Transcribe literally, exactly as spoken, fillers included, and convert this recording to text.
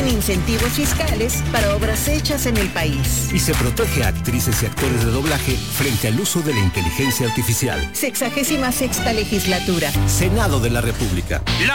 existen incentivos fiscales para obras hechas en el país. Y se protege a actrices y actores de doblaje frente al uso de la inteligencia artificial. Sexagésima sexta legislatura. Senado de la República. La